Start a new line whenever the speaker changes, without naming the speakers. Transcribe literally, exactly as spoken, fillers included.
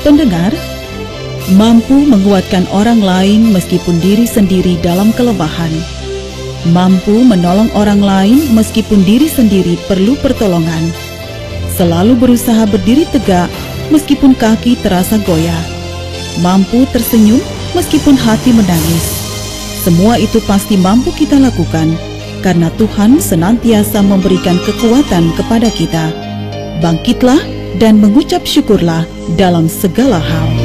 Pendengar, mampu menguatkan orang lain meskipun diri sendiri dalam kelemahan. Mampu menolong orang lain meskipun diri sendiri perlu pertolongan. Selalu berusaha berdiri tegak meskipun kaki terasa goyah. Mampu tersenyum meskipun hati menangis. Semua itu pasti mampu kita lakukan karena Tuhan senantiasa memberikan kekuatan kepada kita. Bangkitlah dan mengucap syukurlah dalam segala hal.